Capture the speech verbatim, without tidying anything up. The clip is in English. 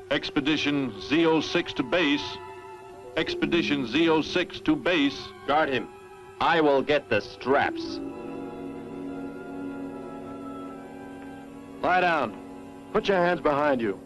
Expedition Z zero six to base. Expedition Z zero six to base. Guard him. I will get the straps. Lie down. Put your hands behind you.